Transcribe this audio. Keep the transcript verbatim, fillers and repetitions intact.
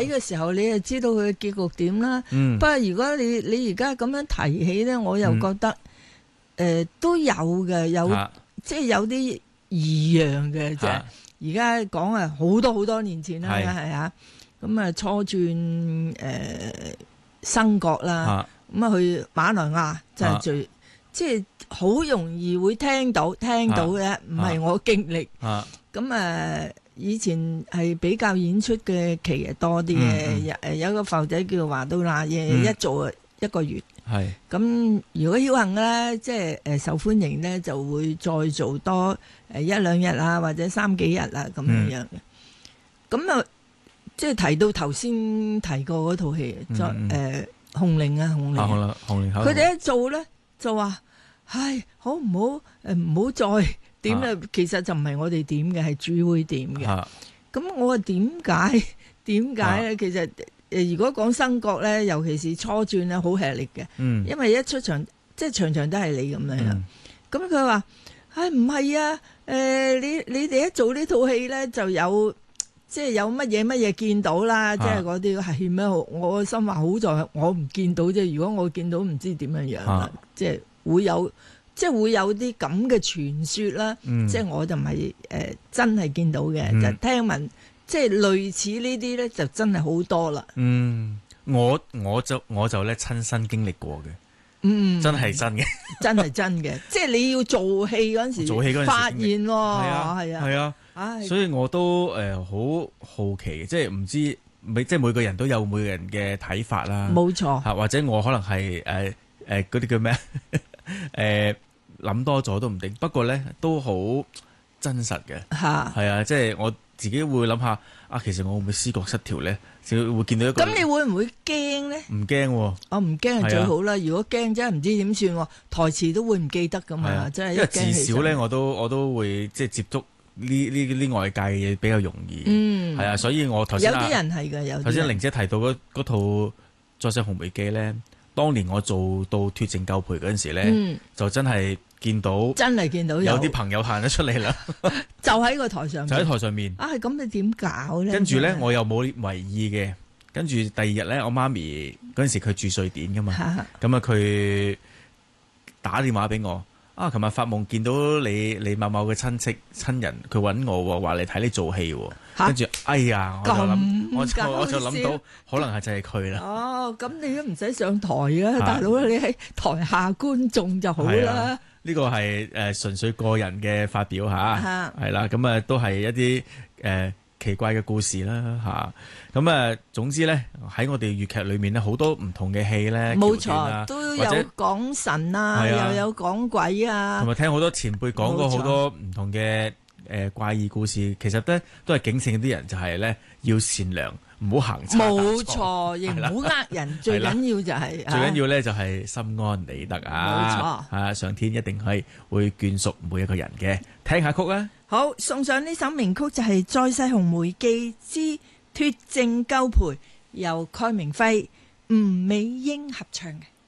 嘅時候，你就知道佢嘅結局點啦。 嗯、 不過如果你你而家咁樣提起咧，我又覺得誒、嗯呃、都有嘅，有、啊、即係有啲異樣嘅啫。而家講啊，好多好多年前啦，係啊，咁啊初轉誒、呃、生角啦，咁啊去馬來亞就係最、啊、即係好容易會聽到聽到嘅，唔、啊、係我經歷。咁啊、呃，以前係比較演出嘅期係多啲嘅，誒、嗯、有個埠仔叫華都那嘢、嗯，一做一個月。係咁，如果僥倖咧，即係誒受歡迎咧，就會再做多誒一兩日啊，或者三幾日啊咁樣樣嘅。咁、嗯、啊，即係提到頭先提過嗰套戲，就誒紅伶啊，紅伶。好啦，紅伶。佢哋一做咧就話，唉，好唔好誒唔好再點啦、啊？其實就唔係我哋點嘅，係主會點嘅。咁、啊、我話點解？點解咧？其實。誒，如果講生角咧，尤其是初轉咧，好吃力嘅、嗯，因為一出場即係場場都係你咁樣。咁佢話：唉，唔係啊，誒、呃，你你哋一做呢套戲咧，就有即係有乜嘢乜嘢見到啦，即係嗰啲係咩？我心話好在我唔見到啫，如果我見到唔知點樣樣啦，即係會有即係會有啲咁嘅傳說啦。嗯、即係我就唔係誒真係見到嘅、嗯，就聽聞。即係類似呢啲咧，就真係好多啦。嗯， 我我就我就咧親身經歷過嘅，嗯，真係真嘅， 真係真嘅。即係你要做戲嗰陣時，做戲嗰陣時發現喎，係啊，係啊，係啊，啊，所以我都誒好、呃、好奇，即係唔知每即係每個人都有每個人嘅睇法啦。冇錯，嚇或者我可能係誒誒嗰啲叫咩誒諗多咗都唔定。不過咧都好真實嘅，嚇係啊，即係我。自己會諗下啊，其實我會唔會思覺失調咧？會見到一個咁，你會唔會驚咧？ 唔驚，我唔驚係最好啦。如果驚真係唔知點算，台詞都會唔記得噶嘛。真係因為至少咧，我都我都會即係接觸呢呢啲外界嘅嘢比較容易。嗯，係啊，所以我頭先有啲人係嘅，有頭先玲姐提到嗰嗰套《再世紅梅記》咧，當年我做到脫證夠陪嗰陣時咧、嗯，就真係。見到真係見到有啲朋友行得出嚟啦， 就喺個台上面， 就喺台上面啊！咁你點搞咧？ 跟住咧，我又冇為意嘅。跟住第二日咧，我媽咪嗰陣時佢住瑞典噶嘛，咁啊佢打電話俾我啊，琴日發夢見到你你某某嘅親戚親人，佢揾我話嚟睇你做戲，跟住哎呀，我就諗，我就我就諗到可能係就係佢啦。哦，咁你都唔使上台啊，大佬，你喺台下觀眾就好啦。呢個係誒純粹個人嘅發表嚇，係啦，咁啊都係一啲誒、呃、奇怪嘅故事啦嚇，咁啊總之咧喺我哋粵劇裏面咧好多唔同嘅戲咧，冇錯，都有講神啊，又有講鬼啊，同埋聽好多前輩講過好多唔同嘅誒怪異故事，其實咧都係警醒啲人就係咧要善良。唔好行差踏錯，冇錯，亦唔好呃人。最緊要就係、是、最緊要咧，就係心安理得啊！冇錯，啊，上天一定係會眷屬每一個人嘅。聽下曲啊！好，送上呢首名曲就係《再世紅梅記之脱證交陪》，由蓋鳴暉、吳美英合唱嘅。